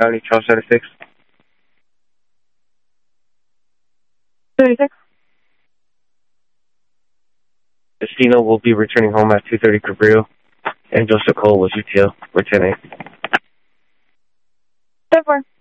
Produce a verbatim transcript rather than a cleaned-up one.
County, Charles seventy-six. seventy-six. Destino will be returning home at two thirty Cabrillo, and Joseph Cole was U T L for ten A. ten four.